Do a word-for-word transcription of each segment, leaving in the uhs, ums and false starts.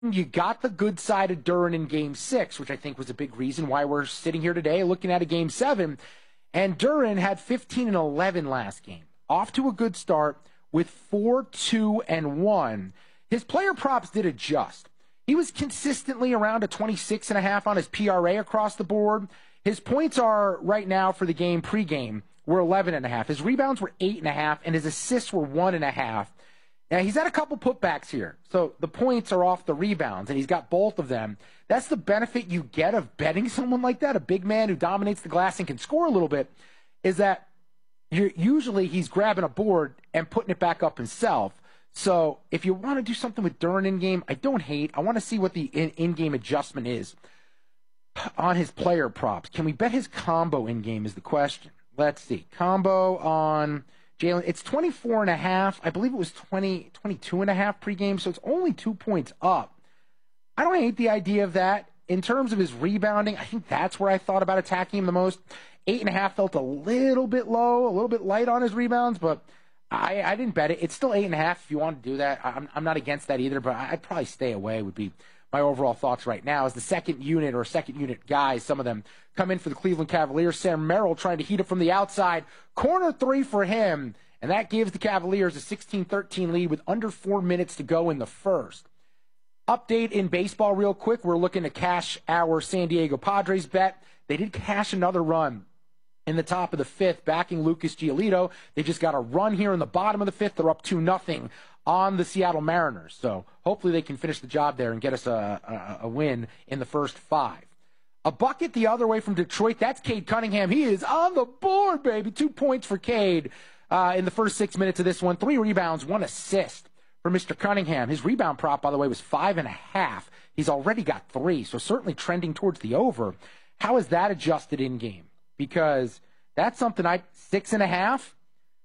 You got the good side of Duren in game six, which I think was a big reason why we're sitting here today looking at a game seven. And Duren had fifteen and eleven last game. Off to a good start with four, two, and one. His player props did adjust. He was consistently around a twenty-six and a half on his P R A across the board. His points are right now for the game pregame were eleven and a half. His rebounds were eight and a half, and his assists were one and a half. Now, he's had a couple putbacks here, so the points are off the rebounds, and he's got both of them. That's the benefit you get of betting someone like that, a big man who dominates the glass and can score a little bit, is that you're, usually he's grabbing a board and putting it back up himself. So if you want to do something with Duren in-game, I don't hate. I want to see what the in- in-game adjustment is on his player props. Can we bet his combo in-game is the question. Let's see. Combo on Jalen. It's twenty-four and a half. I believe it was twenty, twenty-two and a half pregame, so it's only two points up. I don't hate the idea of that. In terms of his rebounding, I think that's where I thought about attacking him the most. Eight and a half felt a little bit low, a little bit light on his rebounds, but I, I didn't bet it. It's still eight and a half if you want to do that. I'm, I'm not against that either, but I'd probably stay away would be my overall thoughts right now. As the second unit or second unit guys, some of them come in for the Cleveland Cavaliers. Sam Merrill trying to heat it from the outside. Corner three for him, and that gives the Cavaliers a sixteen thirteen lead with under four minutes to go in the first. Update in baseball real quick. We're looking to cash our San Diego Padres bet. They did cash another run in the top of the fifth, backing Lucas Giolito. They just got a run here in the bottom of the fifth. They're up two nothing on the Seattle Mariners. So hopefully they can finish the job there and get us a, a, a win in the first five. A bucket the other way from Detroit. That's Cade Cunningham. He is on the board, baby. Two points for Cade uh, in the first six minutes of this one. Three rebounds, one assist for Mister Cunningham. His rebound prop, by the way, was five and a half. He's already got three, so certainly trending towards the over. How is that adjusted in game? Because that's something I six and a half.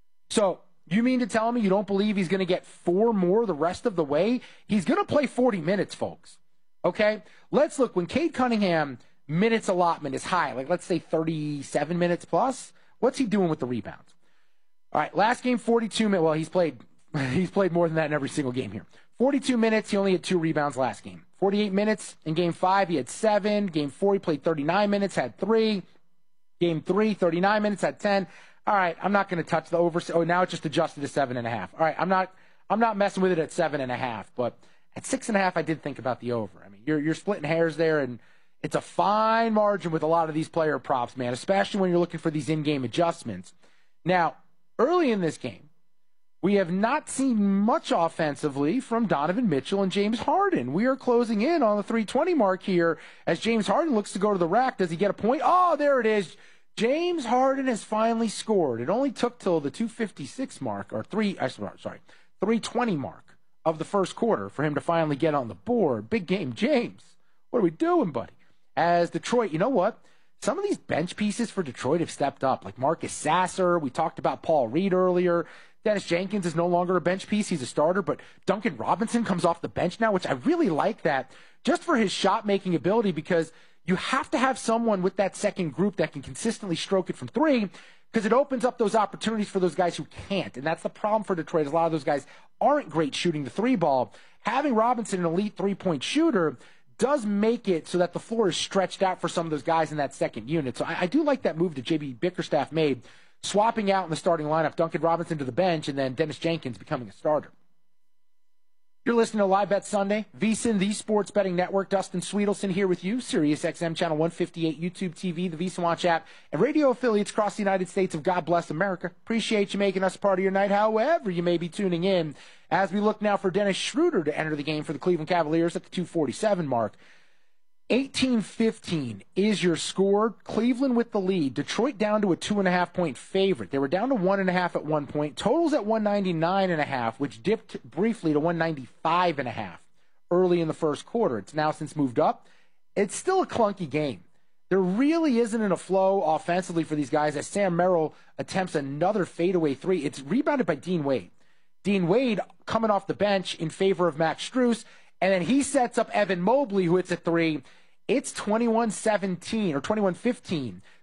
So you mean to tell me you don't believe he's going to get four more the rest of the way? He's going to play forty minutes, folks. Okay? Let's look. When Cade Cunningham minutes allotment is high, like let's say thirty-seven minutes plus, what's he doing with the rebounds? All right, last game, forty-two minutes. Well, he's played he's played more than that in every single game here. forty-two minutes, he only had two rebounds last game. forty-eight minutes in game five, he had seven. Game four, he played thirty-nine minutes, had three. Game three, thirty-nine minutes, had ten. All right, I'm not going to touch the over. Oh, now it's just adjusted to seven and a half. All right, I'm not I'm not messing with it at seven and a half, but at six and a half, I did think about the over. I mean, you're you're splitting hairs there, and it's a fine margin with a lot of these player props, man, especially when you're looking for these in-game adjustments. Now, early in this game, we have not seen much offensively from Donovan Mitchell and James Harden. We are closing in on the three twenty mark here as James Harden looks to go to the rack. Does he get a point? Oh, there it is. James Harden has finally scored. It only took till the two fifty-six mark, or three, sorry, three twenty mark of the first quarter for him to finally get on the board. Big game, James. What are we doing, buddy? As Detroit, you know what? Some of these bench pieces for Detroit have stepped up, like Marcus Sasser. We talked about Paul Reed earlier. Dennis Jenkins is no longer a bench piece. He's a starter, but Duncan Robinson comes off the bench now, which I really like that just for his shot-making ability, because you have to have someone with that second group that can consistently stroke it from three, because it opens up those opportunities for those guys who can't. And that's the problem for Detroit, is a lot of those guys aren't great shooting the three ball. Having Robinson, an elite three-point shooter, does make it so that the floor is stretched out for some of those guys in that second unit. So I, I do like that move that J B Bickerstaff made, swapping out in the starting lineup Duncan Robinson to the bench and then Dennis Jenkins becoming a starter. You're listening to Live Bet Sunday, VSiN, the Sports Betting Network. Dustin Sweetelson here with you, Sirius X M Channel one fifty-eight, YouTube T V, the VSiN Watch app, and radio affiliates across the United States of God Bless America. Appreciate you making us part of your night, however you may be tuning in, as we look now for Dennis Schroeder to enter the game for the Cleveland Cavaliers at the two forty-seven mark. eighteen fifteen is your score. Cleveland with the lead. Detroit down to a two and a half point favorite. They were down to one and a half at one point. Totals at one ninety-nine and a half, which dipped briefly to one ninety-five and a half early in the first quarter. It's now since moved up. It's still a clunky game. There really isn't in a flow offensively for these guys as Sam Merrill attempts another fadeaway three. It's rebounded by Dean Wade. Dean Wade coming off the bench in favor of Max Strus, and then he sets up Evan Mobley, who hits a three. It's twenty-one seventeen or twenty-one fifteen.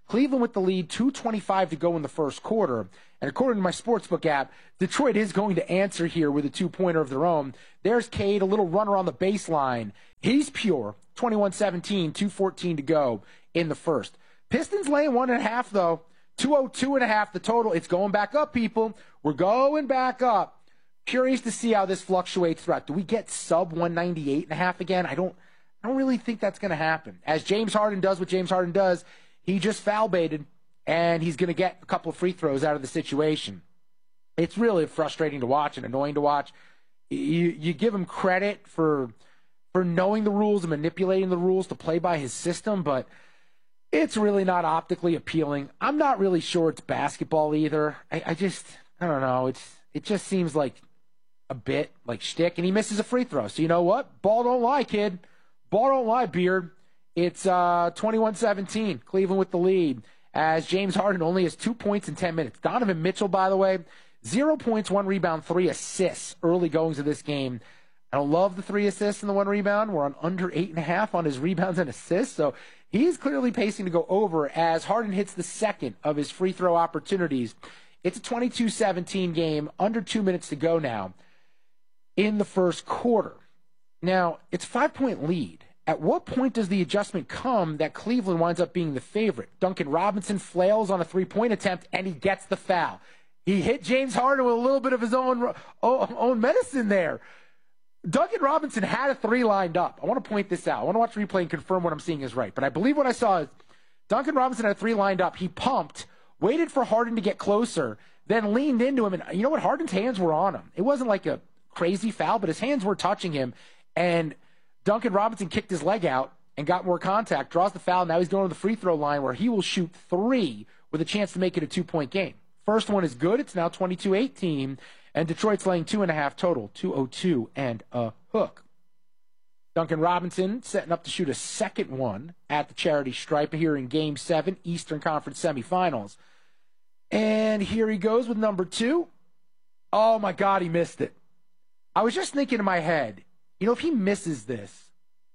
Cleveland with the lead, two twenty-five to go in the first quarter. And according to my Sportsbook app, Detroit is going to answer here with a two-pointer of their own. There's Cade, a little runner on the baseline. He's pure, twenty-one seventeen, two fourteen to go in the first. Pistons laying one and a half, though. two oh two and a half the total. It's going back up, people. We're going back up. Curious to see how this fluctuates throughout. Do we get sub one ninety-eight and a half again? I don't I don't really think that's going to happen. As James Harden does what James Harden does, he just foul baited, and he's going to get a couple of free throws out of the situation. It's really frustrating to watch and annoying to watch. You you give him credit for for knowing the rules and manipulating the rules to play by his system, but it's really not optically appealing. I'm not really sure it's basketball either. I, I just, I don't know. It's It just seems like a bit like shtick, and he misses a free throw. So you know what? Ball don't lie, kid. Ball don't lie, Beard. It's uh, twenty-one seventeen, Cleveland with the lead, as James Harden only has two points in ten minutes. Donovan Mitchell, by the way, zero points, one rebound, three assists early goings of this game. I don't love the three assists and the one rebound. We're on under eight and a half on his rebounds and assists, so he's clearly pacing to go over as Harden hits the second of his free throw opportunities. It's a twenty-two seventeen game, under two minutes to go now in the first quarter. Now, it's a five-point lead. At what point does the adjustment come that Cleveland winds up being the favorite? Duncan Robinson flails on a three-point attempt, and he gets the foul. He hit James Harden with a little bit of his own, own medicine there. Duncan Robinson had a three lined up. I want to point this out. I want to watch replay and confirm what I'm seeing is right. But I believe what I saw is Duncan Robinson had a three lined up. He pumped, waited for Harden to get closer, then leaned into him. And you know what? Harden's hands were on him. It wasn't like a crazy foul, but his hands were touching him. And Duncan Robinson kicked his leg out and got more contact, draws the foul. Now he's going to the free throw line where he will shoot three with a chance to make it a two-point game. First one is good. It's now twenty-two eighteen. And Detroit's laying two and a half total, two oh two and a hook. Duncan Robinson setting up to shoot a second one at the charity stripe here in Game seven, Eastern Conference semifinals. And here he goes with number two. Oh, my God, he missed it. I was just thinking in my head, you know, if he misses this,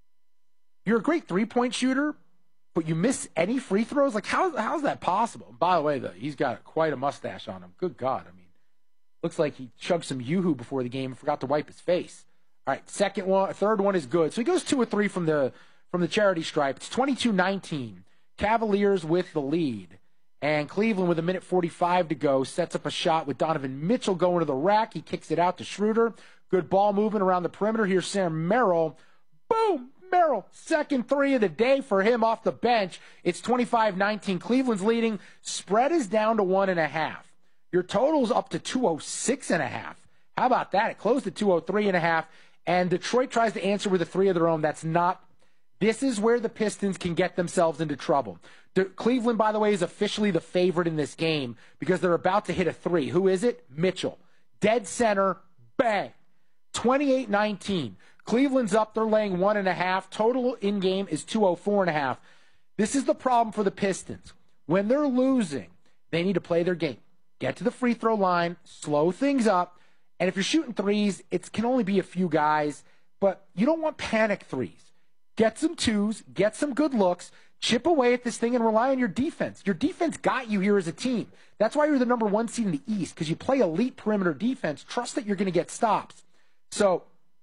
you're a great three-point shooter, but you miss any free throws? Like, how, how's that possible? By the way, though, he's got quite a mustache on him. Good God, I mean. Looks like he chugged some Yoo-hoo before the game and forgot to wipe his face. All right, second one, third one is good. So he goes two or three from the from the charity stripe. It's twenty-two nineteen. Cavaliers with the lead. And Cleveland with a minute forty-five to go sets up a shot with Donovan Mitchell going to the rack. He kicks it out to Schroeder. Good ball movement around the perimeter. Here's Sam Merrill. Boom! Merrill, second three of the day for him off the bench. It's twenty-five nineteen. Cleveland's leading. Spread is down to one and a half. Your total's up to two oh six and a half. How about that? It closed at two oh three and a half, and Detroit tries to answer with a three of their own. That's not. This is where the Pistons can get themselves into trouble. De- Cleveland, by the way, is officially the favorite in this game because they're about to hit a three. Who is it? Mitchell. Dead center. Bang. twenty-eight nineteen. Cleveland's up. They're laying one and a half. Total in game is two oh four and a half. This is the problem for the Pistons. When they're losing, they need to play their game. Get to the free throw line, slow things up, and if you're shooting threes, it can only be a few guys, but you don't want panic threes. Get some twos, get some good looks, chip away at this thing, and rely on your defense. Your defense got you here as a team. That's why you're the number one seed in the East, because you play elite perimeter defense. Trust that you're going to get stops. So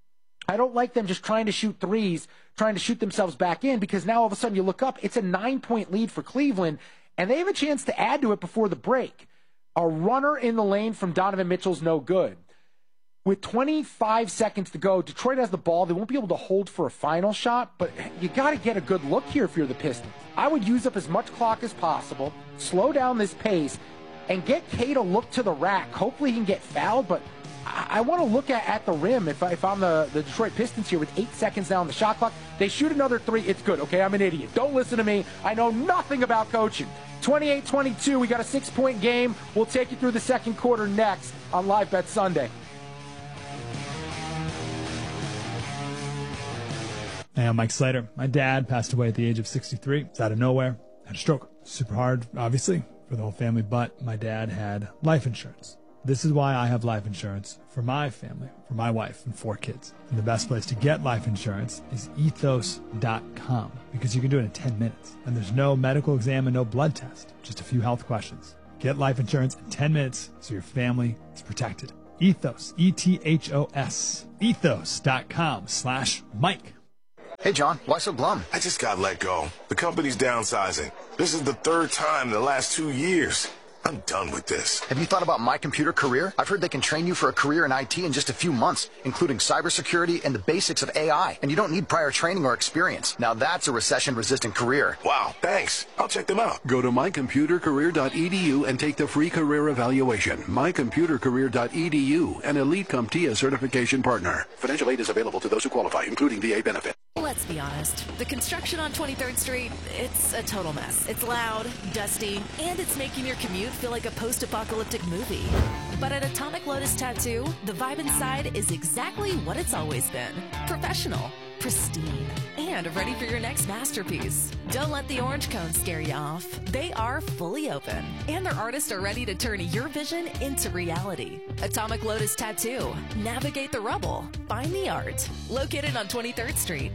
I don't like them just trying to shoot threes, trying to shoot themselves back in, because now all of a sudden you look up, it's a nine-point lead for Cleveland, and they have a chance to add to it before the break. A runner in the lane from Donovan Mitchell's no good. With twenty-five seconds to go, Detroit has the ball. They won't be able to hold for a final shot, but you got to get a good look here if you're the Pistons. I would use up as much clock as possible, slow down this pace, and get Cade a look to the rack. Hopefully he can get fouled, but I, I want to look at, at the rim if, I, if I'm the, the Detroit Pistons here with eight seconds down on the shot clock. They shoot another three. It's good, okay? I'm an idiot. Don't listen to me. I know nothing about coaching. twenty-eight twenty-two, we got a six-point game. We'll take you through the second quarter next on Live Bet Sunday. Hey, I'm Mike Slater. My dad passed away at the age of sixty-three. It's out of nowhere. Had a stroke. Super hard, obviously, for the whole family, but my dad had life insurance. This is why I have life insurance for my family, for my wife and four kids. And the best place to get life insurance is ethos dot com, because you can do it in ten minutes. And there's no medical exam and no blood test, just a few health questions. Get life insurance in ten minutes so your family is protected. Ethos, E T H O S, ethos dot com slash Mike. Hey, John, why so glum? I just got let go. The company's downsizing. This is the third time in the last two years. I'm done with this. Have you thought about My Computer Career? I've heard they can train you for a career in I T in just a few months, including cybersecurity and the basics of A I. And you don't need prior training or experience. Now that's a recession-resistant career. Wow, thanks. I'll check them out. Go to my computer career dot e d u and take the free career evaluation. my computer career dot e d u, an Elite CompTIA certification partner. Financial aid is available to those who qualify, including V A benefit. Let's be honest. The construction on twenty-third Street, it's a total mess. It's loud, dusty, and it's making your commute feel like a post-apocalyptic movie. But at Atomic Lotus Tattoo, the vibe inside is exactly what it's always been. Professional, pristine, and ready for your next masterpiece. Don't let the orange cones scare you off. They are fully open, and their artists are ready to turn your vision into reality. Atomic Lotus Tattoo. Navigate the rubble. Find the art. Located on twenty-third Street.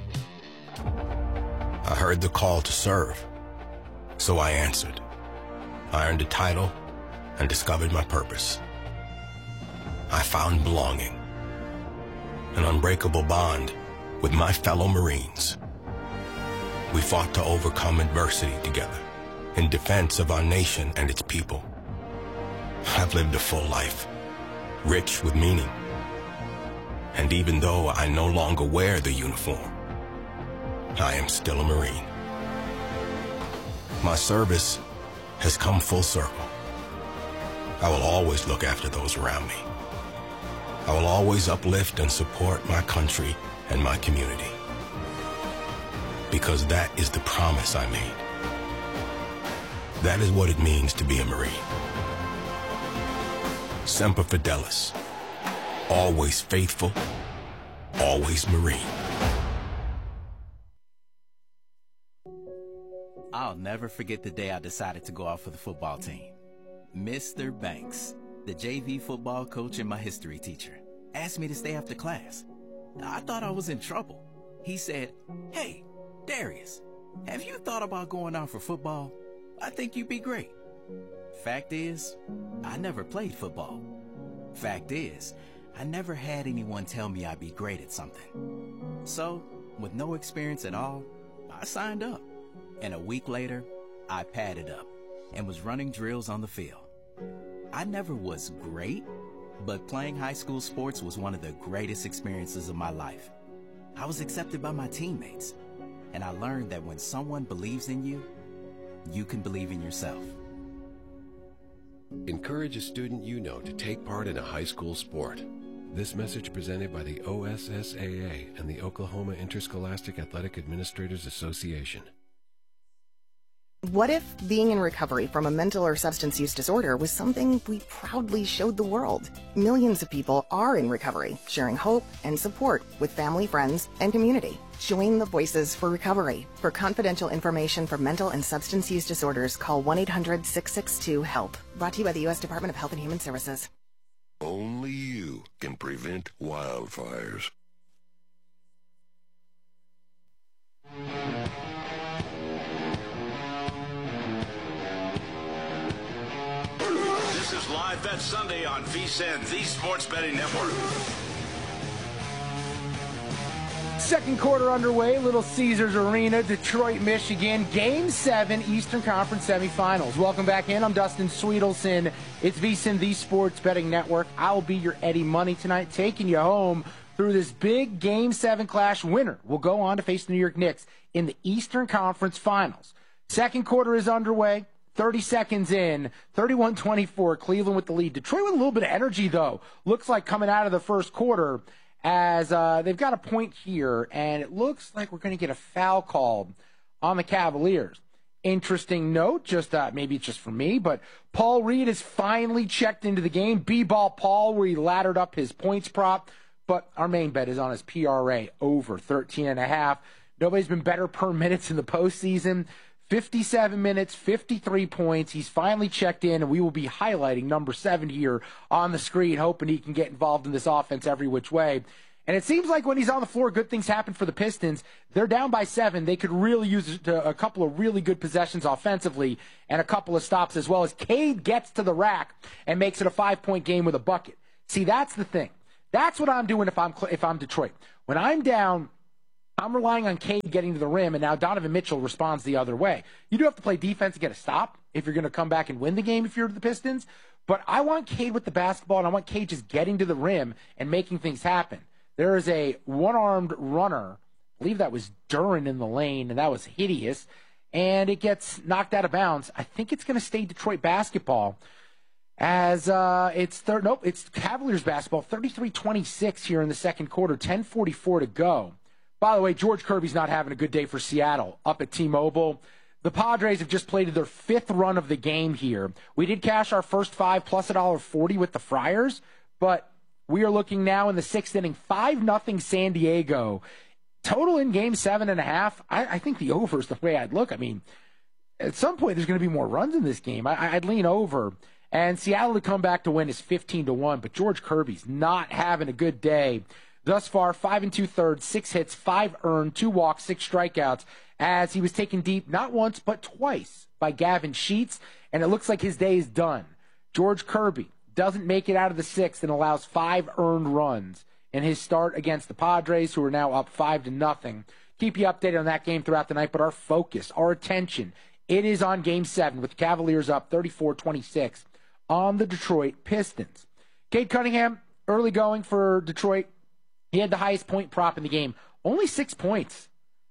I heard the call to serve, so I answered. I earned a title and discovered my purpose. I found belonging, an unbreakable bond with my fellow Marines. We fought to overcome adversity together in defense of our nation and its people. I've lived a full life, rich with meaning. And even though I no longer wear the uniform, I am still a Marine. My service has come full circle. I will always look after those around me. I will always uplift and support my country and my community. Because that is the promise I made. That is what it means to be a Marine. Semper Fidelis. Always faithful, always Marine. I'll never forget the day I decided to go out for the football team. Mister Banks, the J V football coach and my history teacher, asked me to stay after class. I thought I was in trouble. He said, "Hey, Darius, have you thought about going out for football? I think you'd be great." Fact is, I never played football. Fact is, I never had anyone tell me I'd be great at something. So, with no experience at all, I signed up. And a week later, I padded up and was running drills on the field. I never was great, but playing high school sports was one of the greatest experiences of my life. I was accepted by my teammates, and I learned that when someone believes in you, you can believe in yourself. Encourage a student you know to take part in a high school sport. This message presented by the O S S A A and the Oklahoma Interscholastic Athletic Administrators Association. What if being in recovery from a mental or substance use disorder was something we proudly showed the world? Millions of people are in recovery, sharing hope and support with family, friends, and community. Join the Voices for Recovery. For confidential information for mental and substance use disorders, call one eight hundred six six two HELP. Brought to you by the U S Department of Health and Human Services. Only you can prevent wildfires. This is Live Bet Sunday on V S I N, the Sports Betting Network. Second quarter underway, Little Caesars Arena, Detroit, Michigan. Game seven, Eastern Conference semifinals. Welcome back in. I'm Dustin Sweetelson. It's V S I N, the Sports Betting Network. I'll be your Eddie Money tonight, taking you home through this big Game seven clash. Winner will go on to face the New York Knicks in the Eastern Conference Finals. Second quarter is underway. thirty seconds in, thirty-one twenty-four, Cleveland with the lead. Detroit with a little bit of energy, though. Looks like coming out of the first quarter, as uh, they've got a point here, and it looks like we're going to get a foul called on the Cavaliers. Interesting note, just uh, maybe it's just for me, but Paul Reed has finally checked into the game. B-ball Paul, where he laddered up his points prop, but our main bet is on his P R A over thirteen and a half. Nobody's been better per minutes in the postseason. fifty-seven minutes, fifty-three points. He's finally checked in, and we will be highlighting number seven here on the screen, hoping he can get involved in this offense every which way. And it seems like when he's on the floor, good things happen for the Pistons. They're down by seven. They could really use a couple of really good possessions offensively and a couple of stops as well as Cade gets to the rack and makes it a five-point game with a bucket. See, that's the thing. That's what I'm doing if I'm if I'm Detroit. When I'm down, I'm relying on Cade getting to the rim, and now Donovan Mitchell responds the other way. You do have to play defense to get a stop if you're going to come back and win the game if you're the Pistons. But I want Cade with the basketball, and I want Cade just getting to the rim and making things happen. There is a one-armed runner. I believe that was Duren in the lane, and that was hideous. And it gets knocked out of bounds. I think it's going to stay Detroit basketball as uh, it's third. Nope, it's Cavaliers basketball. thirty-three twenty-six here in the second quarter. ten forty-four to go. By the way, George Kirby's not having a good day for Seattle up at T-Mobile. The Padres have just played their fifth run of the game here. We did cash our first five plus one dollar forty with the Friars, but we are looking now in the sixth inning, five nothing San Diego. Total in game seven and a half. I, I think the over is the way I'd look. I mean, at some point there's going to be more runs in this game. I, I'd lean over. And Seattle to come back to win is fifteen to one, but George Kirby's not having a good day. Thus far, five and two-thirds, six hits, five earned, two walks, six strikeouts, as he was taken deep not once but twice by Gavin Sheets, and it looks like his day is done. George Kirby doesn't make it out of the sixth and allows five earned runs in his start against the Padres, who are now up five to nothing. Keep you updated on that game throughout the night, but our focus, our attention, it is on Game seven with the Cavaliers up thirty-four twenty-six on the Detroit Pistons. Cade Cunningham, early going for Detroit. He had the highest point prop in the game, only six points.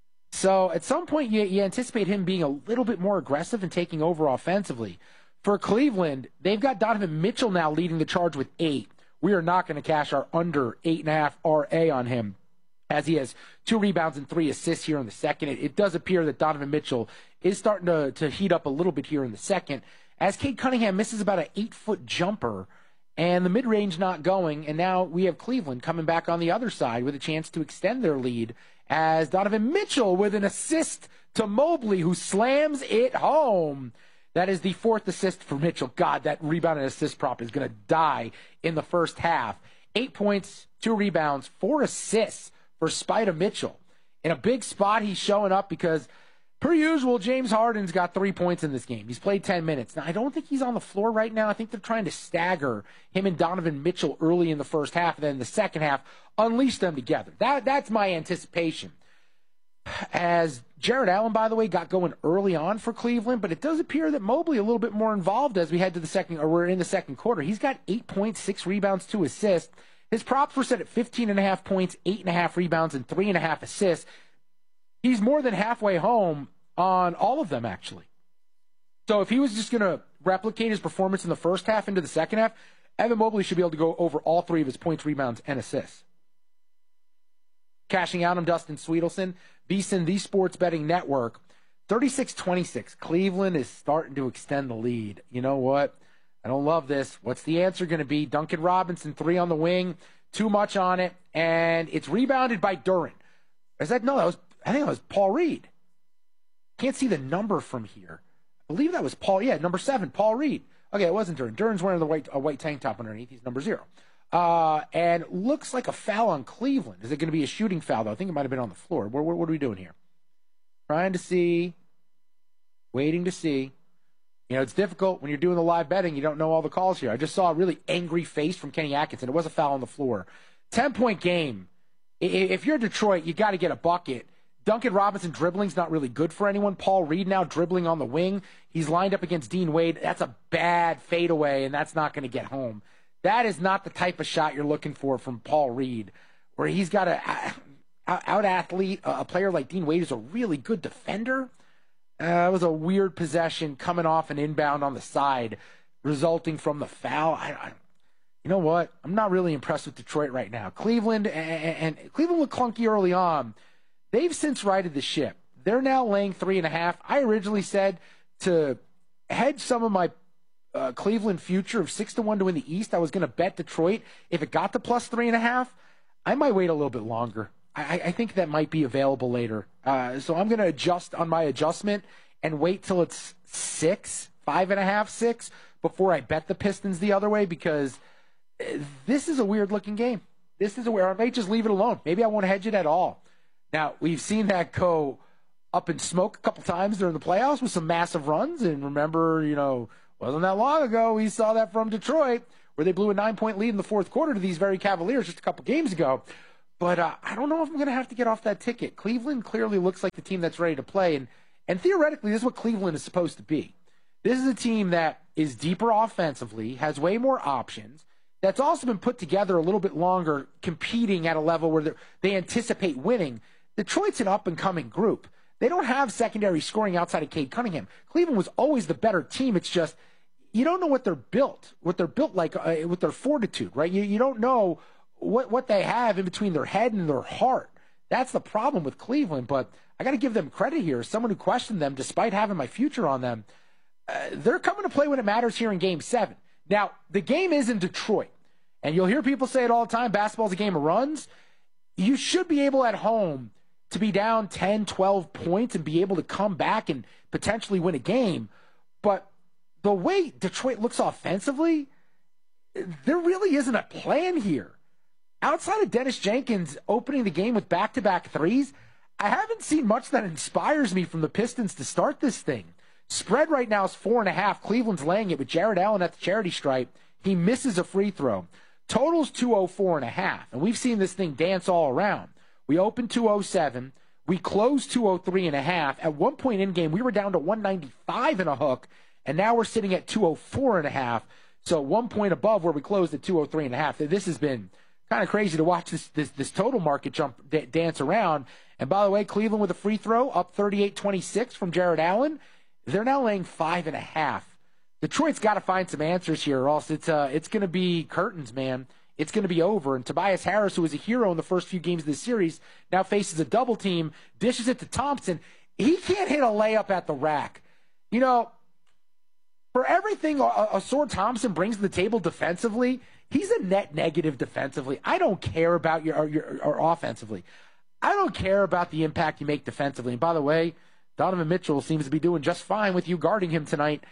So at some point, you, you anticipate him being a little bit more aggressive and taking over offensively. For Cleveland, they've got Donovan Mitchell now leading the charge with eight. We are not going to cash our under eight and a half R A on him, as he has two rebounds and three assists here in the second. It, it does appear that Donovan Mitchell is starting to, to heat up a little bit here in the second, as Cade Cunningham misses about an eight-foot jumper, and the mid-range not going, and now we have Cleveland coming back on the other side with a chance to extend their lead, as Donovan Mitchell with an assist to Mobley, who slams it home. That is the fourth assist for Mitchell. God, that rebound and assist prop is going to die in the first half. Eight points, two rebounds, four assists for Spida Mitchell. In a big spot, he's showing up because, per usual, James Harden's got three points in this game. He's played ten minutes. Now, I don't think he's on the floor right now. I think they're trying to stagger him and Donovan Mitchell early in the first half, and then in the second half, unleash them together. That That's my anticipation. As Jared Allen, by the way, got going early on for Cleveland, but it does appear that Mobley a little bit more involved as we head to the second, or we're in the second quarter. He's got eight points, six rebounds, two assists. His props were set at fifteen and a half points, eight and a half rebounds, and three and a half assists. He's more than halfway home on all of them, actually. So if he was just going to replicate his performance in the first half into the second half, Evan Mobley should be able to go over all three of his points, rebounds, and assists. Cashing out on Dustin Sweetelson, VSiN, the Sports Betting Network, thirty-six twenty-six. Cleveland is starting to extend the lead. You know what? I don't love this. What's the answer going to be? Duncan Robinson, three on the wing, too much on it, and it's rebounded by Duren. Is that no? That was I think that was Paul Reed. Can't see the number from here. I believe that was Paul. Yeah, number seven, Paul Reed. Okay, it wasn't Duren. Duren's wearing the white a white tank top underneath. He's number zero. Uh, and looks like a foul on Cleveland. Is it going to be a shooting foul, though? I think it might have been on the floor. What, what, what are we doing here? Trying to see. Waiting to see. You know, it's difficult when you're doing the live betting. You don't know all the calls here. I just saw a really angry face from Kenny Atkinson. It was a foul on the floor. ten-point game. If you're Detroit, you got to get a bucket. Duncan Robinson dribbling's not really good for anyone. Paul Reed now dribbling on the wing. He's lined up against Dean Wade. That's a bad fadeaway, and that's not going to get home. That is not the type of shot you're looking for from Paul Reed, where he's got to out-athlete a player like Dean Wade, who's a really good defender. Uh, it was a weird possession coming off an inbound on the side, resulting from the foul. I, I, you know what? I'm not really impressed with Detroit right now. Cleveland and, and Cleveland looked clunky early on. They've since righted the ship. They're now laying three and a half. I originally said to hedge some of my uh, Cleveland future of six to one to win the East, I was going to bet Detroit. If it got to plus three and a half, I might wait a little bit longer. I, I think that might be available later. Uh, so I'm going to adjust on my adjustment and wait till it's six, five and a half, six before I bet the Pistons the other way, because this is a weird-looking game. This is a weird. I may just leave it alone. Maybe I won't hedge it at all. Now, we've seen that go up in smoke a couple times during the playoffs with some massive runs. And remember, you know, wasn't that long ago we saw that from Detroit, where they blew a nine-point lead in the fourth quarter to these very Cavaliers just a couple games ago. But uh, I don't know if I'm going to have to get off that ticket. Cleveland clearly looks like the team that's ready to play. And, and theoretically, this is what Cleveland is supposed to be. This is a team that is deeper offensively, has way more options, that's also been put together a little bit longer, competing at a level where they anticipate winning. Detroit's an up-and-coming group. They don't have secondary scoring outside of Cade Cunningham. Cleveland was always the better team. It's just you don't know what they're built, what they're built like uh, with their fortitude, right? You, you don't know what, what they have in between their head and their heart. That's the problem with Cleveland, but I got to give them credit here. As someone who questioned them, despite having my future on them, uh, they're coming to play when it matters here in Game seven. Now, the game is in Detroit, and you'll hear people say it all the time, basketball's a game of runs. You should be able at home to be down ten, twelve points and be able to come back and potentially win a game. But the way Detroit looks offensively, there really isn't a plan here. Outside of Dennis Jenkins opening the game with back-to-back threes, I haven't seen much that inspires me from the Pistons to start this thing. Spread right now is four and a half. Cleveland's laying it with Jared Allen at the charity stripe. He misses a free throw. Total's two oh four and a half. And we've seen this thing dance all around. We opened two oh seven. We closed two oh three and a half. At one point in game, we were down to one ninety-five and a hook. And now we're sitting at two oh four and a half. So one point above where we closed at two oh three and a half. This has been kind of crazy to watch this, this, this total market jump d- dance around. And by the way, Cleveland with a free throw, up thirty-eight twenty-six from Jared Allen. They're now laying five and a half. Detroit's got to find some answers here, or else it's uh, it's going to be curtains, man. It's going to be over. And Tobias Harris, who was a hero in the first few games of this series, now faces a double team, dishes it to Thompson. He can't hit a layup at the rack. You know, for everything Ausar Thompson brings to the table defensively, he's a net negative defensively. I don't care about your, your or offensively. I don't care about the impact you make defensively. And by the way, Donovan Mitchell seems to be doing just fine with you guarding him tonight.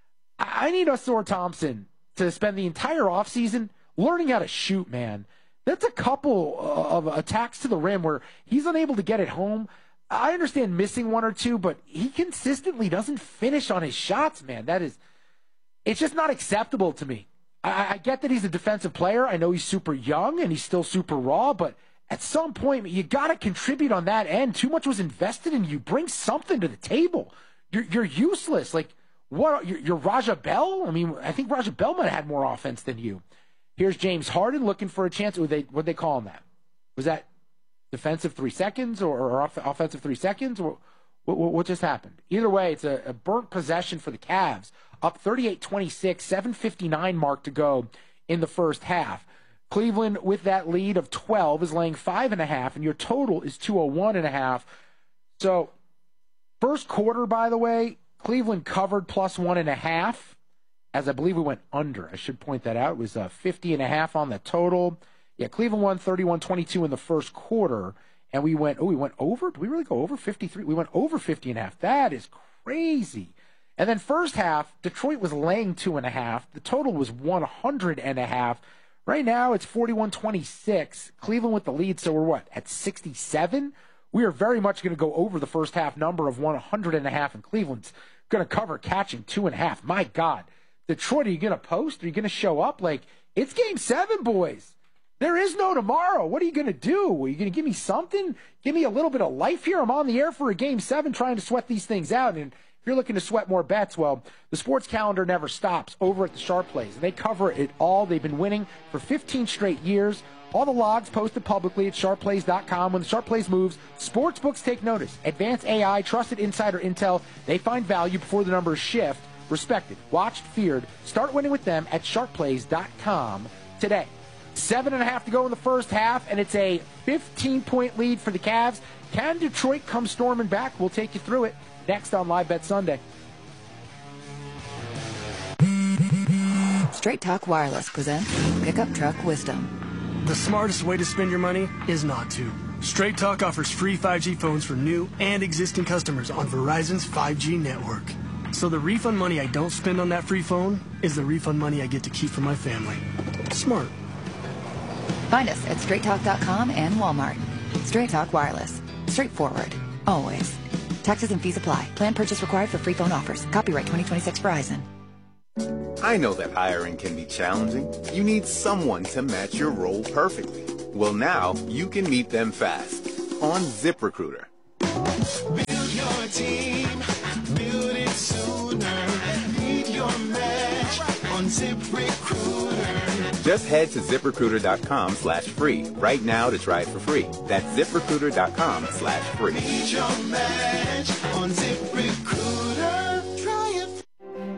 I need Ausar Thompson to spend the entire offseason learning how to shoot, man. That's a couple of attacks to the rim where he's unable to get it home. I understand missing one or two, but he consistently doesn't finish on his shots, man. That is, it's just not acceptable to me. I, I get that he's a defensive player. I know he's super young and he's still super raw, but at some point, you got to contribute on that end. Too much was invested in you. Bring something to the table. You're, you're useless. Like, what? You're, you're Raja Bell? I mean, I think Raja Bell might have had more offense than you. Here's James Harden looking for a chance. What they what they call him that? Was that defensive three seconds or, or off, offensive three seconds? Or what, what, what just happened? Either way, it's a, a burnt possession for the Cavs. Up thirty-eight twenty-six, seven fifty-nine mark to go in the first half. Cleveland, with that lead of twelve, is laying five and a half, and your total is two oh one and a half. So, first quarter, by the way, Cleveland covered plus one and a half, as I believe we went under. I should point that out. It was uh, fifty and a half on the total. Yeah, Cleveland won thirty-one twenty-two in the first quarter, and we went, oh, we went over? Did we really go over fifty-three? We went over fifty and a half. That is crazy. And then first half, Detroit was laying two and a half. The total was one hundred and a half. Right now, it's forty-one twenty-six. Cleveland with the lead, so we're what, at sixty-seven? We are very much going to go over the first half number of one hundred and a half, and Cleveland's going to cover catching two and a half. My God. Detroit, are you going to post? Are you going to show up? Like, it's game seven, boys. There is no tomorrow. What are you going to do? Are you going to give me something? Give me a little bit of life here? I'm on the air for a game seven trying to sweat these things out, and if you're looking to sweat more bets, well, the sports calendar never stops over at the Sharp Plays. And they cover it all. They've been winning for fifteen straight years. All the logs posted publicly at sharp plays dot com. When the Sharp Plays moves, sportsbooks take notice. Advanced A I, trusted insider intel, they find value before the numbers shift. Respected, watched, feared. Start winning with them at sharp plays dot com today. Seven and a half to go in the first half, and it's a fifteen-point lead for the Cavs. Can Detroit come storming back? We'll take you through it next on Live Bet Sunday. Straight Talk Wireless presents Pickup Truck Wisdom. The smartest way to spend your money is not to. Straight Talk offers free five G phones for new and existing customers on Verizon's five G network. So the refund money I don't spend on that free phone is the refund money I get to keep for my family. Smart. Find us at straight talk dot com and Walmart. Straight Talk Wireless. Straightforward. Always. Taxes and fees apply. Plan purchase required for free phone offers. Copyright twenty twenty-six Verizon. I know that hiring can be challenging. You need someone to match your role perfectly. Well, now you can meet them fast on ZipRecruiter. Build your team, build it sooner. Meet your match on ZipRecruiter. Just head to ZipRecruiter.com slash free right now to try it for free. That's ZipRecruiter.com slash free. Meet your match on ZipRecruiter. Try it.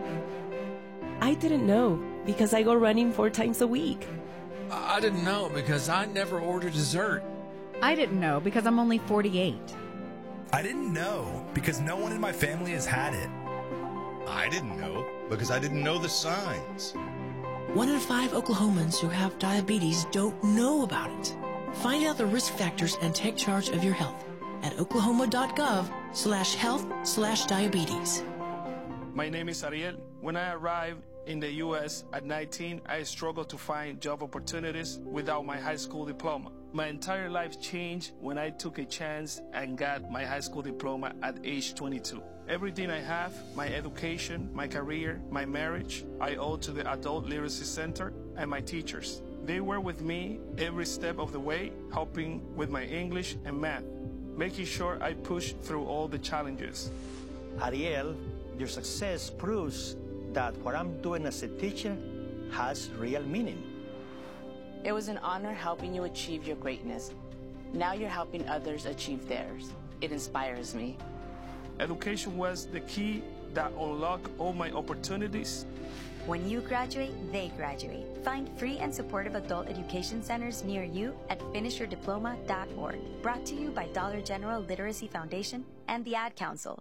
I didn't know because I go running four times a week. I didn't know because I never order dessert. I didn't know because I'm only forty-eight. I didn't know because no one in my family has had it. I didn't know because I didn't know the signs. One in five Oklahomans who have diabetes don't know about it. Find out the risk factors and take charge of your health at oklahoma.gov slash health slash diabetes. My name is Ariel. When I arrived in the U S at nineteen, I struggled to find job opportunities without my high school diploma. My entire life changed when I took a chance and got my high school diploma at age twenty-two. Everything I have, my education, my career, my marriage, I owe to the Adult Literacy Center and my teachers. They were with me every step of the way, helping with my English and math, making sure I pushed through all the challenges. Ariel, your success proves that what I'm doing as a teacher has real meaning. It was an honor helping you achieve your greatness. Now you're helping others achieve theirs. It inspires me. Education was the key that unlocked all my opportunities. When you graduate, they graduate. Find free and supportive adult education centers near you at finish your diploma dot org. Brought to you by Dollar General Literacy Foundation and the Ad Council.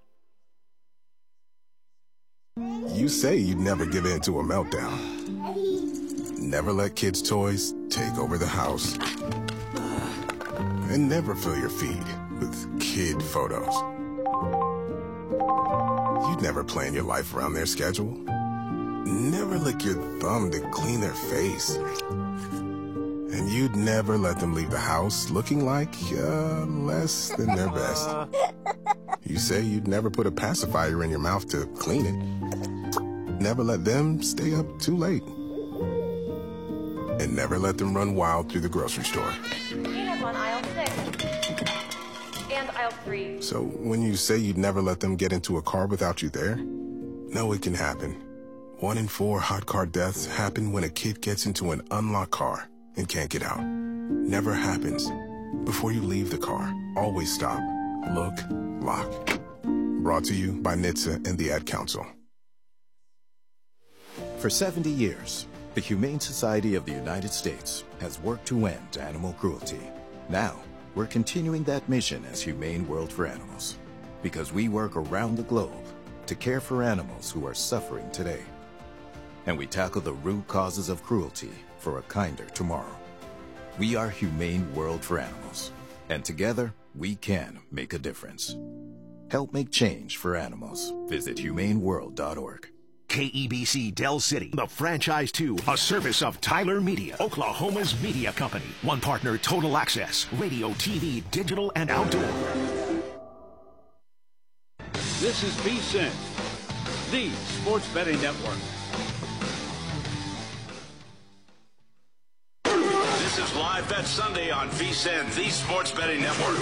You say you'd never give in to a meltdown. Never let kids' toys take over the house. And never fill your feed with kid photos. You'd never plan your life around their schedule. Never lick your thumb to clean their face. And you'd never let them leave the house looking like uh, less than their best. You say you'd never put a pacifier in your mouth to clean it. Never let them stay up too late. And never let them run wild through the grocery store. Peanuts on aisle six. And aisle three. So when you say you'd never let them get into a car without you there, no, it can happen. One in four hot car deaths happen when a kid gets into an unlocked car and can't get out. Never happens. Before you leave the car, always stop, look, lock. Brought to you by N H T S A and the Ad Council. For seventy years, the Humane Society of the United States has worked to end animal cruelty. Now, we're continuing that mission as Humane World for Animals, because we work around the globe to care for animals who are suffering today. And we tackle the root causes of cruelty for a kinder tomorrow. We are Humane World for Animals, and together we can make a difference. Help make change for animals. Visit humane world dot org. K E B C Del City, the franchise two, a service of Tyler Media, Oklahoma's media company. One partner, Total Access, radio, T V, digital, and outdoor. This is V S I N, the Sports Betting Network. This is Live Bet Sunday on V S I N, the Sports Betting Network.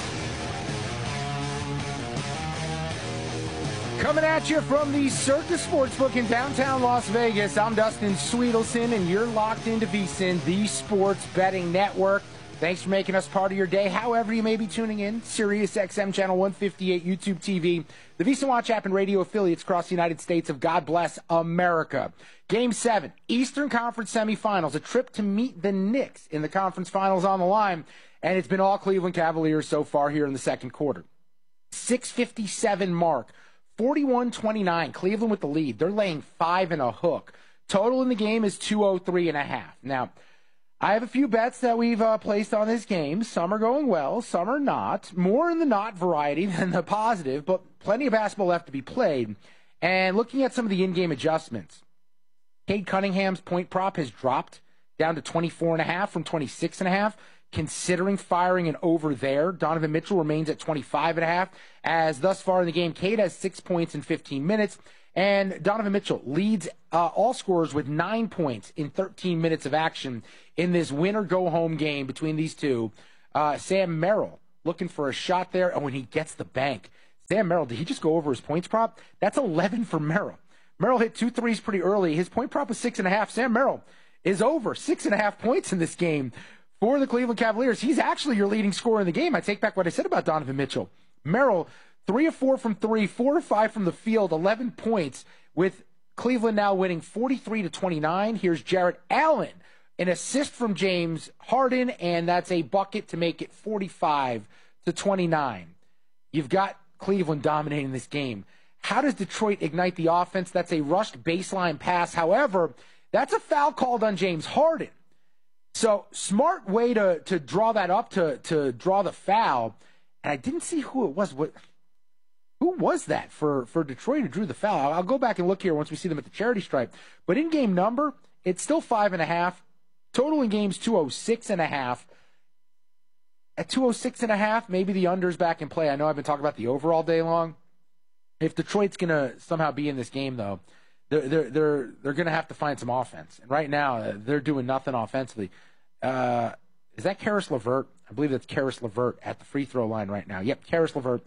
Coming at you from the Circus Sportsbook in downtown Las Vegas, I'm Dustin Sweetelson, and you're locked into V S I N, the Sports Betting Network. Thanks for making us part of your day, however you may be tuning in. Sirius X M Channel one fifty-eight, YouTube T V, the V S I N Watch app, and radio affiliates across the United States of God bless America. Game seven, Eastern Conference semifinals, a trip to meet the Knicks in the conference finals on the line, and it's been all Cleveland Cavaliers so far here in the second quarter. six fifty-seven mark. forty-one twenty-nine, Cleveland with the lead. They're laying five and a hook. Total in the game is two oh three and a half. Now, I have a few bets that we've uh, placed on this game. Some are going well, some are not. More in the not variety than the positive, but plenty of basketball left to be played. And looking at some of the in-game adjustments, Cade Cunningham's point prop has dropped down to twenty-four and a half from twenty-six and a half. Considering firing an over there, Donovan Mitchell remains at twenty-five and a half. As thus far in the game, Cade has six points in fifteen minutes. And Donovan Mitchell leads uh, all scorers with nine points in thirteen minutes of action in this win-or-go-home game between these two. Uh, Sam Merrill looking for a shot there, and when he gets the bank. Sam Merrill, did he just go over his points prop? That's eleven for Merrill. Merrill hit two threes pretty early. His point prop was six and a half. Sam Merrill is over six and a half points in this game for the Cleveland Cavaliers. He's actually your leading scorer in the game. I take back what I said about Donovan Mitchell. Merrill, three of four from three, four of five from the field, eleven points, with Cleveland now winning forty-three to twenty-nine. Here's Jarrett Allen, an assist from James Harden, and that's a bucket to make it forty-five to twenty-nine. You've got Cleveland dominating this game. How does Detroit ignite the offense? That's a rushed baseline pass. However, that's a foul called on James Harden. So smart way to, to draw that up, to, to draw the foul. And I didn't see who it was. What, who was that for, for Detroit who drew the foul? I'll, I'll go back and look here once we see them at the charity stripe. But in-game number, it's still five and a half. Total in games, two oh six and a half. At two oh six and a half, maybe the under's back in play. I know I've been talking about the over all day long. If Detroit's going to somehow be in this game, though, they're they're they're, they're going to have to find some offense. And right now, uh, they're doing nothing offensively. Uh, is that Karis LeVert? I believe that's Karis LeVert at the free throw line right now. Yep, Karis LeVert.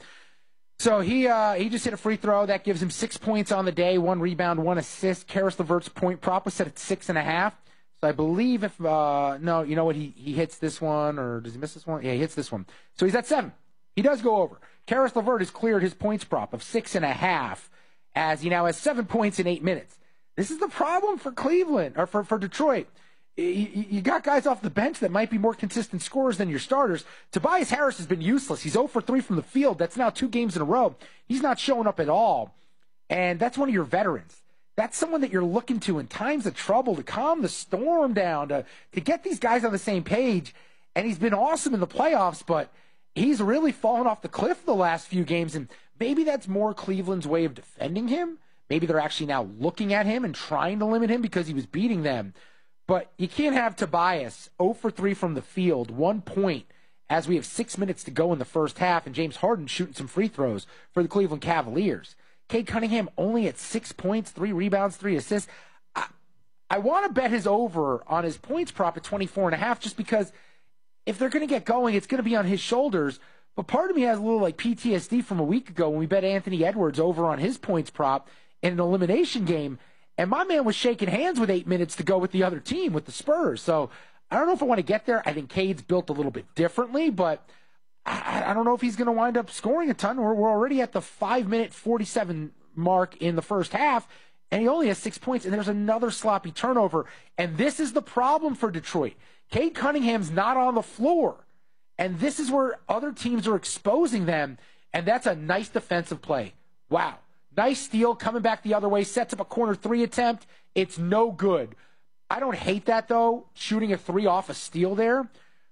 So he uh, he just hit a free throw. That gives him six points on the day, one rebound, one assist. Karis LeVert's point prop was set at six and a half. So I believe if, uh, no, you know what, he, he hits this one, or does he miss this one? Yeah, he hits this one. So he's at seven. He does go over. Karis LeVert has cleared his points prop of six and a half as he now has seven points in eight minutes. This is the problem for Cleveland, or for, for Detroit. You, you got guys off the bench that might be more consistent scorers than your starters. Tobias Harris has been useless. He's zero for three from the field. That's now two games in a row. He's not showing up at all. And that's one of your veterans. That's someone that you're looking to in times of trouble to calm the storm down, to, to get these guys on the same page. And he's been awesome in the playoffs, but he's really fallen off the cliff the last few games. And maybe that's more Cleveland's way of defending him. Maybe they're actually now looking at him and trying to limit him because he was beating them. But you can't have Tobias zero for three from the field, one point, as we have six minutes to go in the first half, and James Harden shooting some free throws for the Cleveland Cavaliers. Cade Cunningham only at six points, three rebounds, three assists. I, I want to bet his over on his points prop at twenty-four and a half, just because if they're going to get going, it's going to be on his shoulders. But part of me has a little like P T S D from a week ago when we bet Anthony Edwards over on his points prop in an elimination game. And my man was shaking hands with eight minutes to go with the other team, with the Spurs. So I don't know if I want to get there. I think Cade's built a little bit differently, but I, I don't know if he's going to wind up scoring a ton. We're, we're already at the five-minute forty-seven mark in the first half, and he only has six points, and there's another sloppy turnover. And this is the problem for Detroit. Cade Cunningham's not on the floor, and this is where other teams are exposing them, and that's a nice defensive play. Wow. Nice steal, coming back the other way, sets up a corner three attempt. It's no good. I don't hate that, though, shooting a three off a steal there.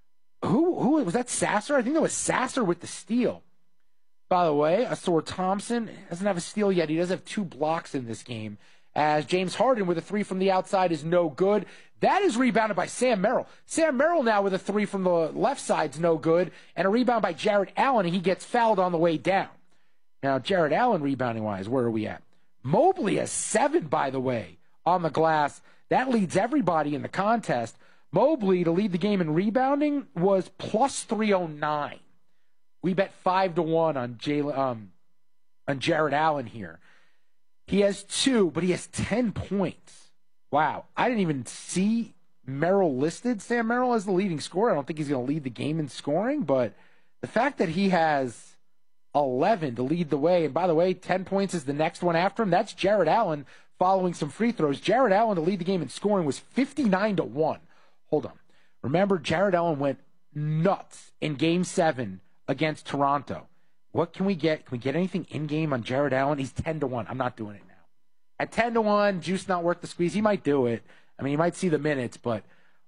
Who who was that, Sasser? I think that was Sasser with the steal. By the way, Asor Thompson doesn't have a steal yet. He does have two blocks in this game, as James Harden with a three from the outside is no good. That is rebounded by Sam Merrill. Sam Merrill now with a three from the left side is no good, and a rebound by Jarrett Allen, and he gets fouled on the way down. Now, Jarrett Allen rebounding-wise, where are we at? Mobley has seven, by the way, on the glass. That leads everybody in the contest. Mobley, to lead the game in rebounding, was plus three oh nine. We bet five to one on Jaylen, um, on Jarrett Allen here. He has two, but he has ten points. Wow. I didn't even see Merrill listed, Sam Merrill, as the leading scorer. I don't think he's going to lead the game in scoring, but the fact that he has eleven to lead the way, and by the way, ten points is the next one after him, that's Jarrett Allen following some free throws. Jarrett Allen to lead the game in scoring was fifty-nine to one. Hold on. Remember, Jarrett Allen went nuts in Game seven against Toronto. What can we get? Can we get anything in-game on Jarrett Allen? He's ten to one. I'm not doing it now. At ten to one, juice not worth the squeeze. He might do it. I mean, he might see the minutes, but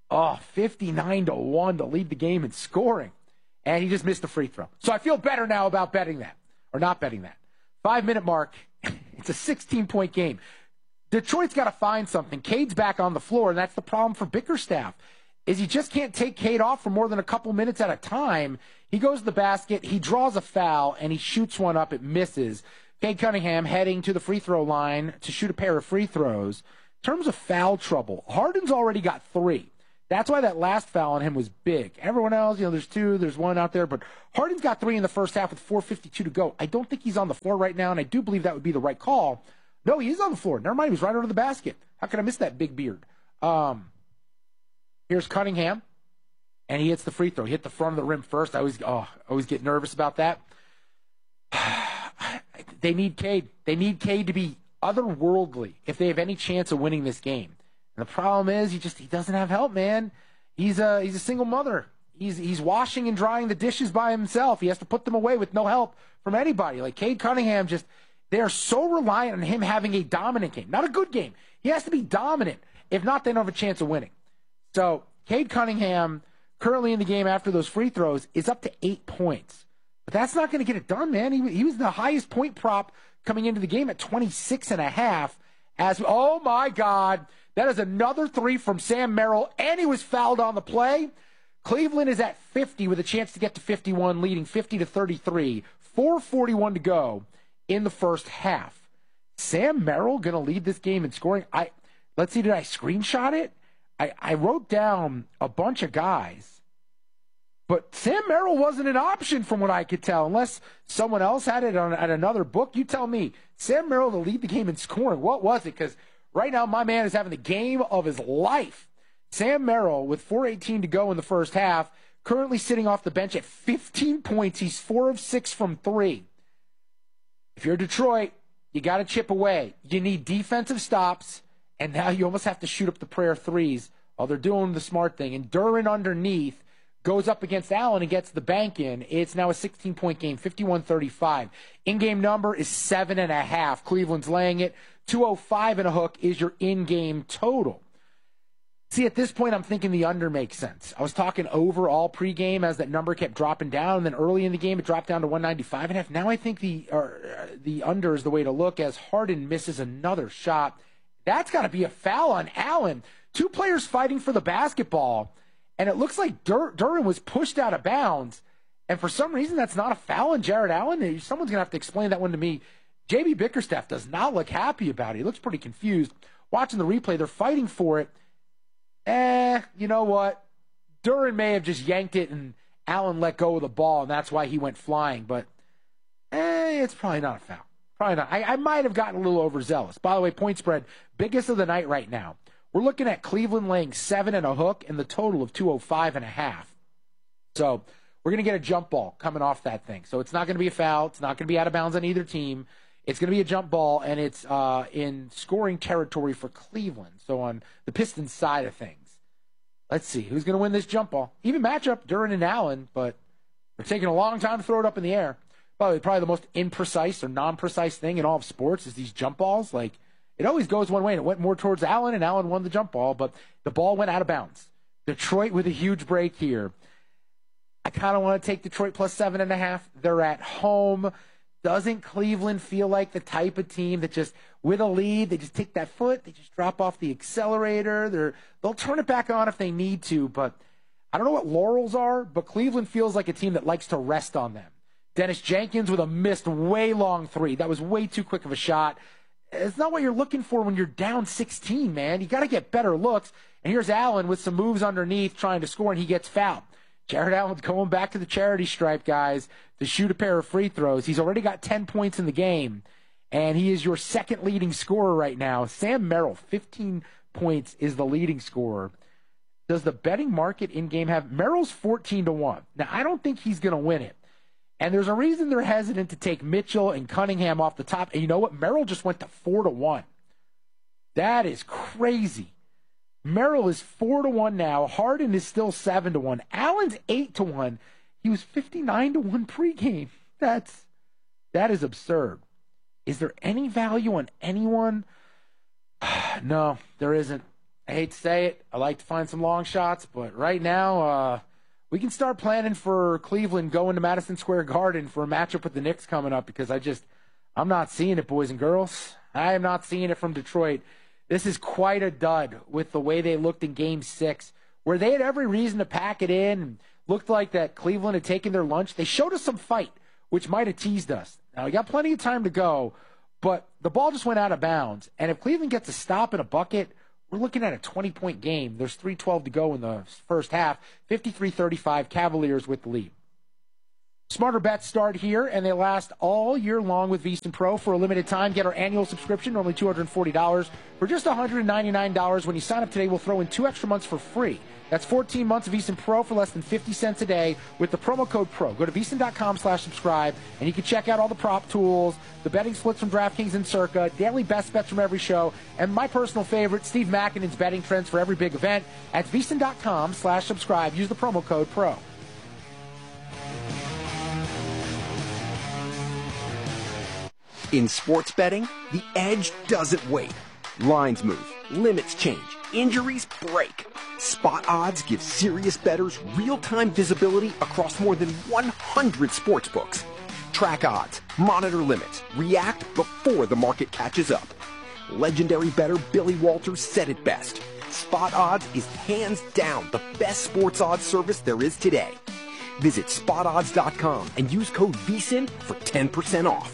Oh, fifty-nine to one to lead the game in scoring. And he just missed a free throw. So I feel better now about betting that, or not betting that. Five-minute mark. It's a sixteen-point game. Detroit's got to find something. Cade's back on the floor, and that's the problem for Bickerstaff, is he just can't take Cade off for more than a couple minutes at a time. He goes to the basket, he draws a foul, and he shoots one up. It misses. Cade Cunningham heading to the free throw line to shoot a pair of free throws. In terms of foul trouble, Harden's already got three. That's why that last foul on him was big. Everyone else, you know, there's two, there's one out there, but Harden's got three in the first half with four fifty-two to go. I don't think he's on the floor right now, and I do believe that would be the right call. No, he is on the floor. Never mind, he was right under the basket. How could I miss that big beard? Um, here's Cunningham, and he hits the free throw. He hit the front of the rim first. I always, oh, I always get nervous about that. They need Cade. They need Cade to be otherworldly if they have any chance of winning this game. And the problem is, he just he doesn't have help, man. He's a he's a single mother. He's he's washing and drying the dishes by himself. He has to put them away with no help from anybody. Like Cade Cunningham, just they are so reliant on him having a dominant game, not a good game. He has to be dominant. If not, they don't have a chance of winning. So Cade Cunningham, currently in the game after those free throws, is up to eight points. But that's not going to get it done, man. He he was the highest point prop coming into the game at twenty-six and a half. As oh my God. That is another three from Sam Merrill, and he was fouled on the play. Cleveland is at fifty with a chance to get to fifty-one, leading fifty to thirty-three. four forty-one to go in the first half. Sam Merrill going to lead this game in scoring. I let's see, did I screenshot it? I, I wrote down a bunch of guys, but Sam Merrill wasn't an option from what I could tell, unless someone else had it on at another book. You tell me. Sam Merrill to lead the game in scoring. What was it? Because right now, my man is having the game of his life. Sam Merrill, with four eighteen to go in the first half, currently sitting off the bench at fifteen points. He's four of six from three. If you're Detroit, you got to chip away. You need defensive stops, and now you almost have to shoot up the prayer threes while they're doing the smart thing. And Duren underneath goes up against Allen and gets the bank in. It's now a sixteen-point game, fifty-one thirty-five. In-game number is seven and a half. Cleveland's laying it. two oh five and a hook is your in-game total. See, at this point, I'm thinking the under makes sense. I was talking overall pregame as that number kept dropping down, and then early in the game it dropped down to one ninety-five and a half. Now I think the or, uh, the under is the way to look as Harden misses another shot. That's got to be a foul on Allen. Two players fighting for the basketball, and it looks like Dur- Duren was pushed out of bounds, and for some reason that's not a foul on Jared Allen. Someone's going to have to explain that one to me. J B Bickerstaff does not look happy about it. He looks pretty confused. Watching the replay, they're fighting for it. Eh, you know what? Duren may have just yanked it and Allen let go of the ball, and that's why he went flying. But, eh, it's probably not a foul. Probably not. I, I might have gotten a little overzealous. By the way, point spread, biggest of the night right now. We're looking at Cleveland laying seven and a hook and the total of two oh five and a half. So we're going to get a jump ball coming off that thing. So it's not going to be a foul. It's not going to be out of bounds on either team. It's going to be a jump ball, and it's uh, in scoring territory for Cleveland, so on the Pistons side of things. Let's see. Who's going to win this jump ball? Even matchup, Duren and Allen, but they're taking a long time to throw it up in the air. By the way, probably the most imprecise or non-precise thing in all of sports is these jump balls. Like, it always goes one way, and it went more towards Allen, and Allen won the jump ball, but the ball went out of bounds. Detroit with a huge break here. I kind of want to take Detroit plus seven and a half. They're at home. Doesn't Cleveland feel like the type of team that just, with a lead, they just take that foot, they just drop off the accelerator, They're, they'll turn it back on if they need to, but I don't know what laurels are, but Cleveland feels like a team that likes to rest on them. Dennis Jenkins with a missed way long three. That was way too quick of a shot. It's not what you're looking for when you're down sixteen, man. You got to get better looks. And here's Allen with some moves underneath trying to score, and he gets fouled. Jared Allen's going back to the charity stripe, guys, to shoot a pair of free throws. He's already got ten points in the game, and he is your second leading scorer right now. Sam Merrill, fifteen points, is the leading scorer. Does the betting market in-game have Merrill's fourteen to one? Now, I don't think he's going to win it. And there's a reason they're hesitant to take Mitchell and Cunningham off the top. And you know what? Merrill just went to four to one. That is crazy. Merrill is four to one now. Harden is still seven to one. Allen's eight to one. He was fifty-nine to one pregame. That's that is absurd. Is there any value on anyone? No, there isn't. I hate to say it. I like to find some long shots, but right now uh, we can start planning for Cleveland going to Madison Square Garden for a matchup with the Knicks coming up because I just, I'm not seeing it, boys and girls. I am not seeing it from Detroit. This is quite a dud with the way they looked in Game six, where they had every reason to pack it in and looked like that Cleveland had taken their lunch. They showed us some fight, which might have teased us. Now, we got plenty of time to go, but the ball just went out of bounds. And if Cleveland gets a stop in a bucket, we're looking at a twenty-point game. There's three twelve to go in the first half. fifty-three thirty-five, Cavaliers with the lead. Smarter bets start here, and they last all year long with VSiN Pro. For a limited time, get our annual subscription, normally two hundred forty dollars. For just one hundred ninety-nine dollars when you sign up today, we'll throw in two extra months for free. That's fourteen months of VSiN Pro for less than fifty cents a day with the promo code PRO. Go to VSiN.com slash subscribe, and you can check out all the prop tools, the betting splits from DraftKings and Circa, daily best bets from every show, and my personal favorite, Steve Makinen's betting trends for every big event at VSiN.com slash subscribe. Use the promo code PRO. In sports betting, the edge doesn't wait. Lines move, limits change, injuries break. Spot Odds gives serious bettors real-time visibility across more than one hundred sports books. Track odds, monitor limits, react before the market catches up. Legendary bettor Billy Walters said it best. Spot Odds is hands down the best sports odds service there is today. Visit spot odds dot com and use code VSiN for ten percent off.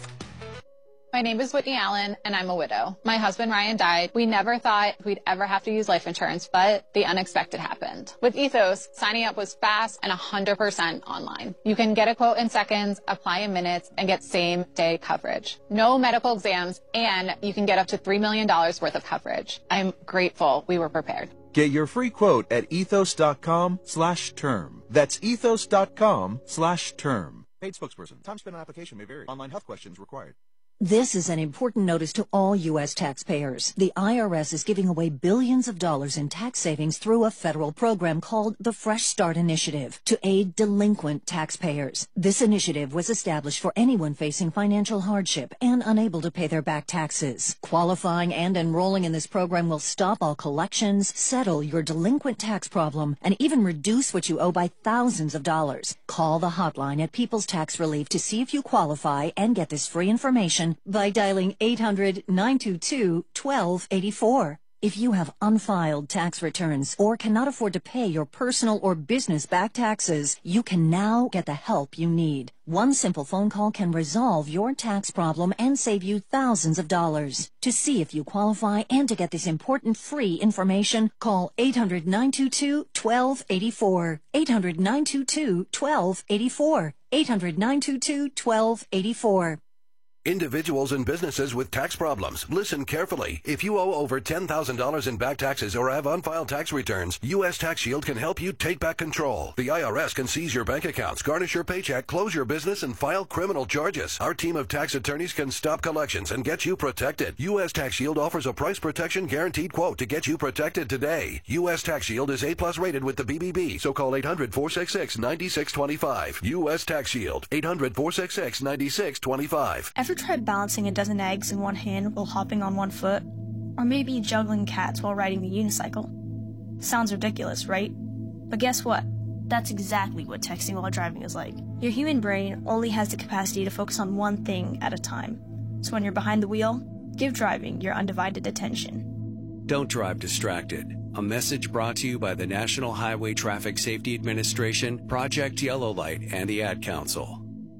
My name is Whitney Allen, and I'm a widow. My husband, Ryan, died. We never thought we'd ever have to use life insurance, but the unexpected happened. With Ethos, signing up was fast and one hundred percent online. You can get a quote in seconds, apply in minutes, and get same-day coverage. No medical exams, and you can get up to three million dollars worth of coverage. I'm grateful we were prepared. Get your free quote at ethos.com slash term. That's ethos.com slash term. Paid spokesperson. Time spent on application may vary. Online health questions required. This is an important notice to all U S taxpayers. The I R S is giving away billions of dollars in tax savings through a federal program called the Fresh Start Initiative to aid delinquent taxpayers. This initiative was established for anyone facing financial hardship and unable to pay their back taxes. Qualifying and enrolling in this program will stop all collections, settle your delinquent tax problem, and even reduce what you owe by thousands of dollars. Call the hotline at People's Tax Relief to see if you qualify and get this free information by dialing eight hundred, nine two two, one two eight four. If you have unfiled tax returns or cannot afford to pay your personal or business back taxes, you can now get the help you need. One simple phone call can resolve your tax problem and save you thousands of dollars. To see if you qualify and to get this important free information, call eight hundred, nine two two, one two eight four. eight hundred, nine two two, one two eight four. eight hundred, nine two two, one two eight four. Individuals and businesses with tax problems, listen carefully. If you owe over ten thousand dollars in back taxes or have unfiled tax returns, U S Tax Shield can help you take back control. The I R S can seize your bank accounts, garnish your paycheck, close your business, and file criminal charges. Our team of tax attorneys can stop collections and get you protected. U S Tax Shield offers a price protection guaranteed quote to get you protected today. U S Tax Shield is A plus rated with the B B B, so call eight hundred, four six six, nine six two five. U S Tax Shield, eight hundred, four six six, nine six two five. Ever tried balancing a dozen eggs in one hand while hopping on one foot? Or maybe juggling cats while riding a unicycle? Sounds ridiculous, right? But guess what? That's exactly what texting while driving is like. Your human brain only has the capacity to focus on one thing at a time. So when you're behind the wheel, give driving your undivided attention. Don't drive distracted. A message brought to you by the National Highway Traffic Safety Administration, Project Yellow Light, and the Ad Council.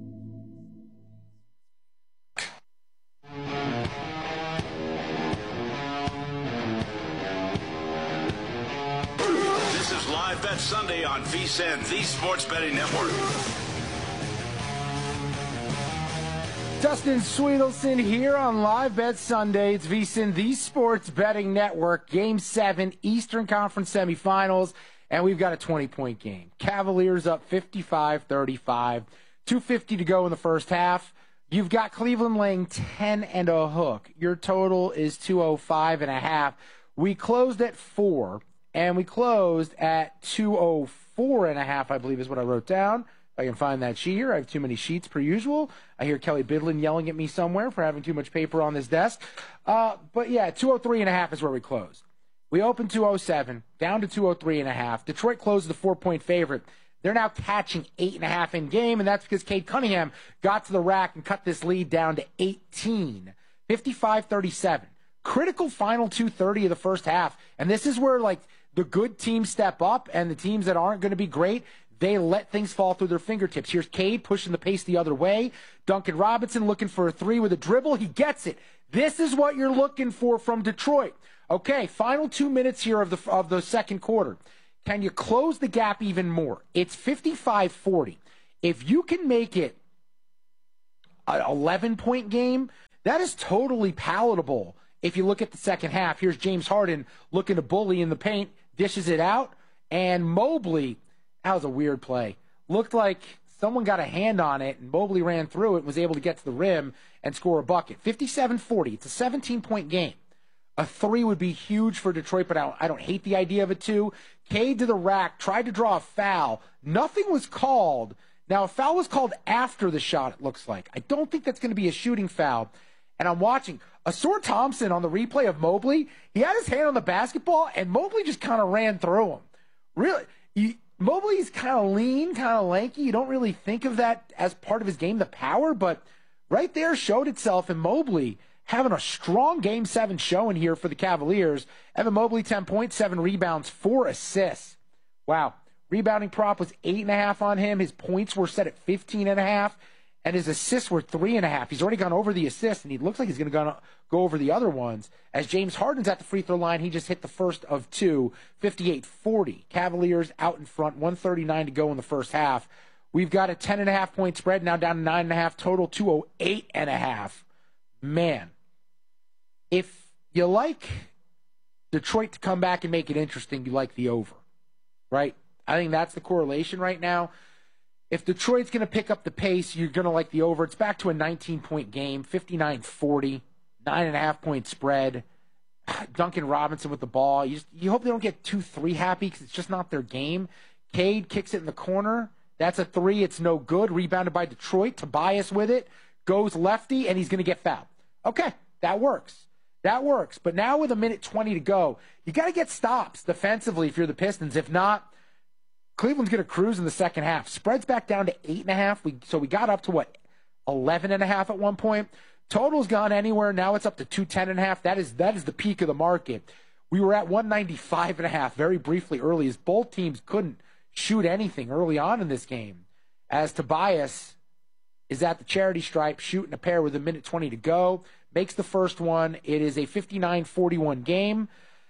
This is Live Bet Sunday on VSiN, the Sports Betting Network. Dustin Sweetelson here on Live Bet Sunday. It's VSiN, the Sports Betting Network. Game seven, Eastern Conference semifinals, and we've got a twenty-point game. Cavaliers up fifty-five thirty-five. two fifty to go in the first half. You've got Cleveland laying ten and a hook. Your total is two oh five and a half. We closed at four, and we closed at two oh four and a half, I believe is what I wrote down. If I can find that sheet here. I have too many sheets per usual. I hear Kelly Bidlin yelling at me somewhere for having too much paper on this desk. Uh, but yeah, two oh three and a half is where we closed. We We opened two oh seven, down to two oh three and a half. Detroit closed the four-point favorite. They're now catching eight and a half in game, and that's because Cade Cunningham got to the rack and cut this lead down to eighteen, fifty-five thirty-seven. Critical final two thirty of the first half, and this is where like the good teams step up, and the teams that aren't going to be great, they let things fall through their fingertips. Here's Cade pushing the pace the other way. Duncan Robinson looking for a three with a dribble. He gets it. This is what you're looking for from Detroit. Okay, final two minutes here of the of the second quarter. Can you close the gap even more? It's fifty-five forty. If you can make it an eleven-point game, that is totally palatable. If you look at the second half, here's James Harden looking to bully in the paint, dishes it out, and Mobley, that was a weird play. Looked like someone got a hand on it, and Mobley ran through it and was able to get to the rim and score a bucket. fifty-seven forty. It's a seventeen-point game. A three would be huge for Detroit, but I don't, I don't hate the idea of a two. Cade to the rack, tried to draw a foul. Nothing was called. Now, a foul was called after the shot, it looks like. I don't think that's going to be a shooting foul. And I'm watching. Asur Thompson on the replay of Mobley, he had his hand on the basketball, and Mobley just kind of ran through him. Really, he, Mobley's kind of lean, kind of lanky. You don't really think of that as part of his game, the power, but right there showed itself in Mobley having a strong Game seven showing here for the Cavaliers. Evan Mobley, ten points, seven rebounds, four assists. Wow. Rebounding prop was eight and a half on him. His points were set at fifteen and a half, and his assists were three and a half. He's already gone over the assists, and he looks like he's going to go over the other ones. As James Harden's at the free throw line, he just hit the first of two, fifty-eight forty. Cavaliers out in front, one thirty-nine to go in the first half. We've got a ten and a half point spread, now down to nine and a half total, two oh eight and a half. Man. If you like Detroit to come back and make it interesting, you like the over, right? I think that's the correlation right now. If Detroit's going to pick up the pace, you're going to like the over. It's back to a nineteen-point game, fifty-nine forty, nine and a half point spread. Duncan Robinson with the ball. You, just, you hope they don't get two three happy because it's just not their game. Cade kicks it in the corner. That's a three. It's no good. Rebounded by Detroit. Tobias with it. Goes lefty, and he's going to get fouled. Okay, that works. That works. But now with a minute twenty to go, you got to get stops defensively if you're the Pistons. If not, Cleveland's going to cruise in the second half. Spread's back down to eight and a half. We, so we got up to, what, eleven and a half at one point. Total's gone anywhere. Now it's up to two ten and a half. That is, that is the peak of the market. We were at one ninety-five and a half very briefly early as both teams couldn't shoot anything early on in this game. As Tobias is at the charity stripe shooting a pair with a minute twenty to go. Makes the first one. It is a fifty-nine forty-one game.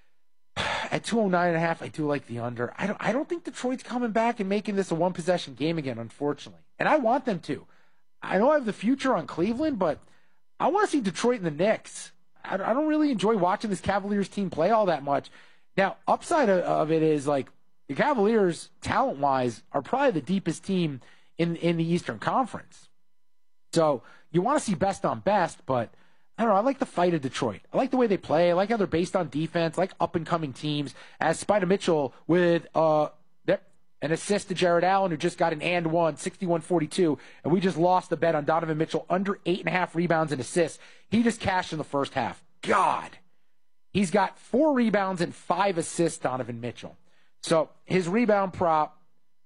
At two oh nine and a half, I do like the under. I don't I don't think Detroit's coming back and making this a one-possession game again, unfortunately. And I want them to. I know I have the future on Cleveland, but I want to see Detroit and the Knicks. I, I don't really enjoy watching this Cavaliers team play all that much. Now, upside of, of it is, like, the Cavaliers, talent-wise, are probably the deepest team in, in the Eastern Conference. So you want to see best on best, but I don't know. I like the fight of Detroit. I like the way they play. I like how they're based on defense. I like up-and-coming teams. As Spider Mitchell with uh, an assist to Jared Allen, who just got an and one, sixty-one forty-two, and we just lost the bet on Donovan Mitchell under eight and a half rebounds and assists. He just cashed in the first half. God. He's got four rebounds and five assists, Donovan Mitchell. So his rebound prop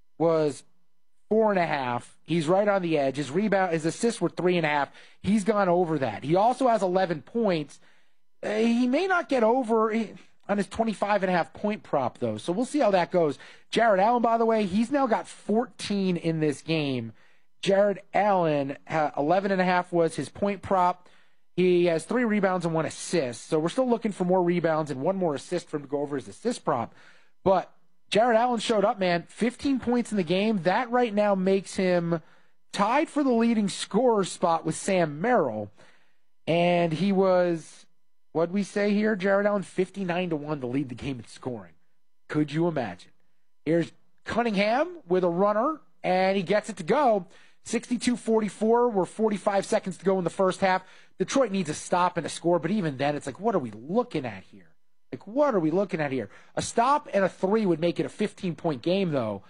was four and a half. He's right on the edge. His rebound, his assists were three and a half. He's gone over that. He also has eleven points. Uh, he may not get over on his twenty-five and a half point prop, though. So we'll see how that goes. Jared Allen, by the way, he's now got fourteen in this game. Jared Allen, uh, eleven and a half was his point prop. He has three rebounds and one assist. So we're still looking for more rebounds and one more assist for him to go over his assist prop. But Jared Allen showed up, man. fifteen points in the game. That right now makes him tied for the leading scorer spot with Sam Merrill. And he was, what'd we say here? Jared Allen, fifty-nine to one to lead the game in scoring. Could you imagine? Here's Cunningham with a runner, and he gets it to go. sixty-two forty-four. We're forty-five seconds to go in the first half. Detroit needs a stop and a score, but even then, it's like, what are we looking at here? Like, what are we looking at here? A stop and a three would make it a fifteen-point game, though,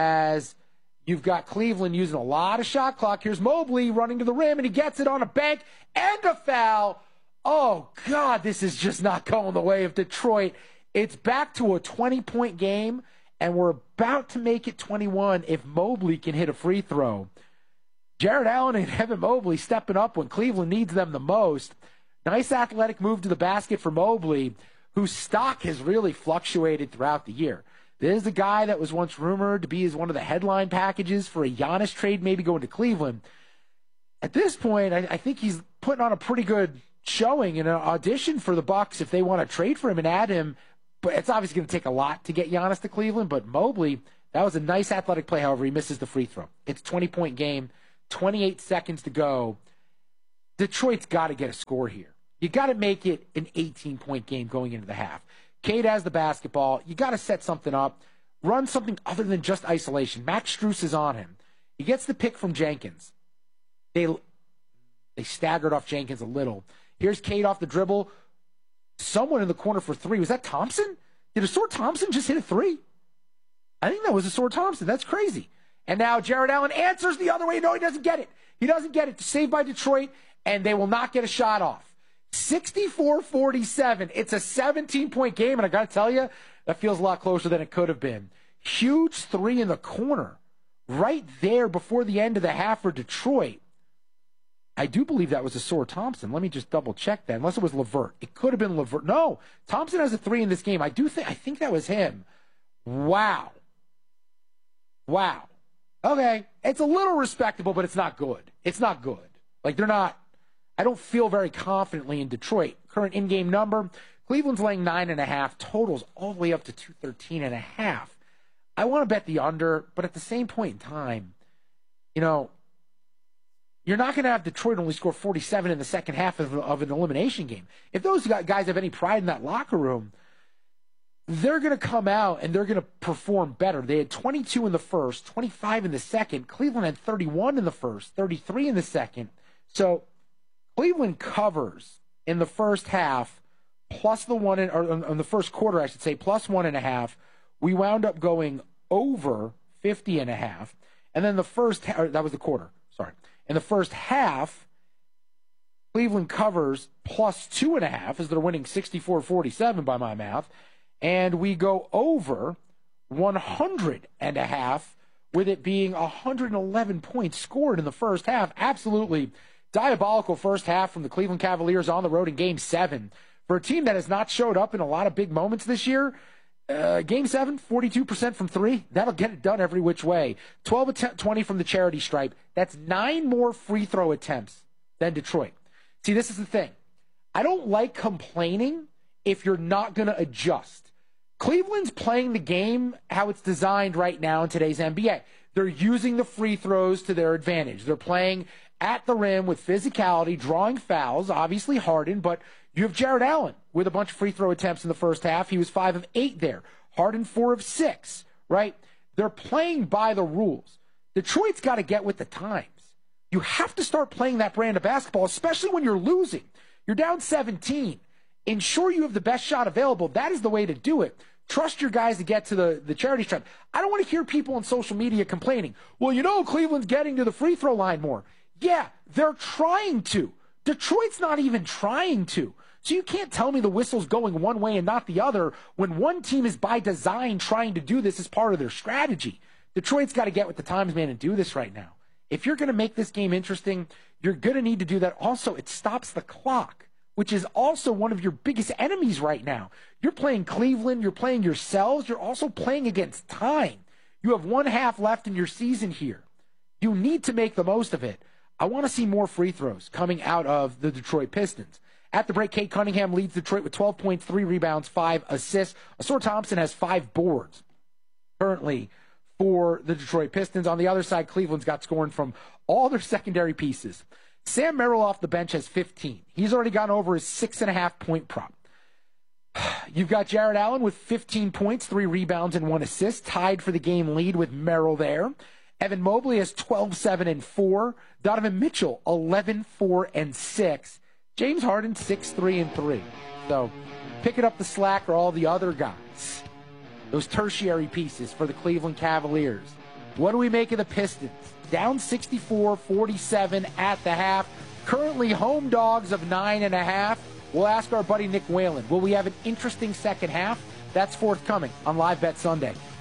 as you've got Cleveland using a lot of shot clock. Here's Mobley running to the rim, and he gets it on a bank and a foul. Oh, God, this is just not going the way of Detroit. It's back to a twenty-point game, and we're about to make it twenty-one if Mobley can hit a free throw. Jarrett Allen and Evan Mobley stepping up when Cleveland needs them the most. Nice athletic move to the basket for Mobley, whose stock has really fluctuated throughout the year. This is a guy that was once rumored to be as one of the headline packages for a Giannis trade, maybe going to Cleveland. At this point, I, I think he's putting on a pretty good showing and an audition for the Bucks if they want to trade for him and add him. But it's obviously going to take a lot to get Giannis to Cleveland. But Mobley, that was a nice athletic play. However, he misses the free throw. It's a twenty-point game, twenty-eight seconds to go. Detroit's got to get a score here. You got to make it an eighteen-point game going into the half. Cade has the basketball. You got to set something up. Run something other than just isolation. Max Strus is on him. He gets the pick from Jenkins. They they staggered off Jenkins a little. Here's Cade off the dribble. Someone in the corner for three. Was that Thompson? Did Asor Thompson just hit a three? I think that was Asor Thompson. That's crazy. And now Jarrett Allen answers the other way. No, he doesn't get it. He doesn't get it. Saved by Detroit, and they will not get a shot off. sixty-four forty-seven. It's a seventeen-point game, and I got to tell you, that feels a lot closer than it could have been. Huge three in the corner right there before the end of the half for Detroit. I do believe that was Asor Thompson. Let me just double check that. Unless it was LeVert. It could have been LeVert. No, Thompson has a three in this game. I do think I think that was him. Wow. Wow. Okay. It's a little respectable, but it's not good. It's not good. Like they're not I don't feel very confidently in Detroit. Current in-game number, Cleveland's laying nine and a half, totals all the way up to two thirteen and a half. I want to bet the under, but at the same point in time, you know, you're not going to have Detroit only score forty-seven in the second half of, of an elimination game. If those guys have any pride in that locker room, they're going to come out and they're going to perform better. They had twenty-two in the first, twenty-five in the second. Cleveland had thirty-one in the first, thirty-three in the second. So Cleveland covers in the first half, plus the one in, or in the first quarter, I should say, plus one and a half. We wound up going over fifty and a half. And then the first, or that was the quarter, sorry. In the first half, Cleveland covers plus two and a half as they're winning sixty-four forty-seven by my math. And we go over one hundred and a half with it being one hundred eleven points scored in the first half. Absolutely diabolical first half from the Cleveland Cavaliers on the road in Game seven. For a team that has not showed up in a lot of big moments this year, uh, Game seven, forty-two percent from three. That'll get it done every which way. twelve of twenty from the charity stripe. That's nine more free throw attempts than Detroit. See, this is the thing. I don't like complaining if you're not going to adjust. Cleveland's playing the game how it's designed right now in today's N B A. They're using the free throws to their advantage. They're playing at the rim with physicality, drawing fouls, obviously Harden, but you have Jarrett Allen with a bunch of free throw attempts in the first half. He was five of eight there. Harden four of six, right? They're playing by the rules. Detroit's got to get with the times. You have to start playing that brand of basketball, especially when you're losing. You're down seventeen. Ensure you have the best shot available. That is the way to do it. Trust your guys to get to the, the charity stripe. I don't want to hear people on social media complaining, well, you know, Cleveland's getting to the free throw line more. Yeah, they're trying to. Detroit's not even trying to. So you can't tell me the whistle's going one way and not the other when one team is by design trying to do this as part of their strategy. Detroit's got to get with the times, man, and do this right now. If you're going to make this game interesting, you're going to need to do that. Also, it stops the clock, which is also one of your biggest enemies right now. You're playing Cleveland. You're playing yourselves. You're also playing against time. You have one half left in your season here. You need to make the most of it. I want to see more free throws coming out of the Detroit Pistons. At the break, Cade Cunningham leads Detroit with twelve points, three rebounds, five assists. Asor Thompson has five boards currently for the Detroit Pistons. On the other side, Cleveland's got scoring from all their secondary pieces. Sam Merrill off the bench has fifteen. He's already gone over his six and a half point prop. You've got Jarrett Allen with fifteen points, three rebounds, and one assist, tied for the game lead with Merrill there. Evan Mobley has twelve, seven, and four. Donovan Mitchell, eleven, four, and six. James Harden, six, three, and three. So picking up the slack are all the other guys. Those tertiary pieces for the Cleveland Cavaliers. What do we make of the Pistons? Down sixty-four forty-seven at the half. Currently home dogs of nine and a half. We'll ask our buddy Nick Whalen, will we have an interesting second half? That's forthcoming on Live Bet Sunday.